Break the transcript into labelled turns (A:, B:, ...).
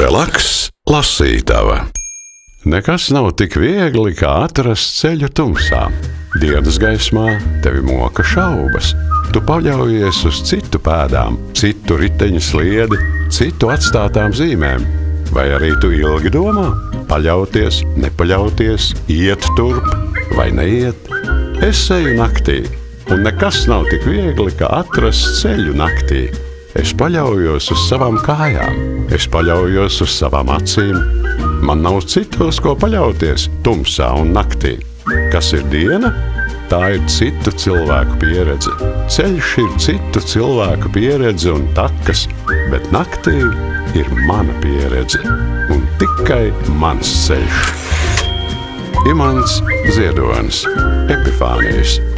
A: Relaks, lasītava. Nekas nav tik viegli, kā atrast ceļu tumsā. Dienas gaismā tevi moka šaubas. Tu paļaujies uz citu pēdām, citu riteņu sliedi, citu atstātām zīmēm. Vai arī tu ilgi domā? Paļauties, nepaļauties, iet turp vai neiet? Es eju naktī, un nekas nav tik viegli, kā atrast ceļu naktī. Es paļaujos uz savām kājām, es paļaujos uz savām acīm. Man nav citu, uz ko paļauties tumsā un naktī. Kas ir diena? Tā ir citu cilvēku pieredze. Ceļš ir citu cilvēku pieredze un takas, bet naktī ir mana pieredze un tikai mans ceļš. Imants Ziedonis, Epifānijas.